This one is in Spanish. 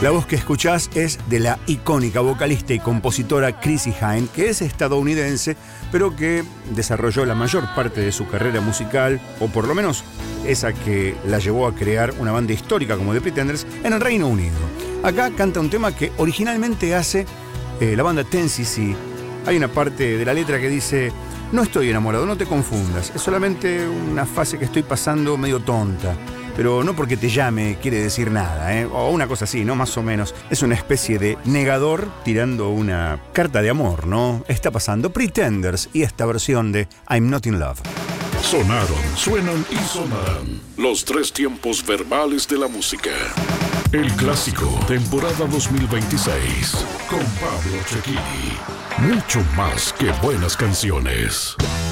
La voz que escuchás es de la icónica vocalista y compositora Chrissie Hynde, que es estadounidense, pero que desarrolló la mayor parte de su carrera musical, o por lo menos esa que la llevó a crear una banda histórica como The Pretenders, en el Reino Unido. Acá canta un tema que originalmente hace la banda 10cc. Hay una parte de la letra que dice: no estoy enamorado, no te confundas, es solamente una fase que estoy pasando medio tonta. Pero no porque te llame quiere decir nada, o una cosa así, ¿no? Más o menos. Es una especie de negador tirando una carta de amor, ¿no? Está pasando Pretenders y esta versión de I'm Not in Love. Sonaron, suenan y sonarán los 3 tiempos verbales de la música. El clásico, temporada 2026, con Pablo Cecchini. Mucho más que buenas canciones.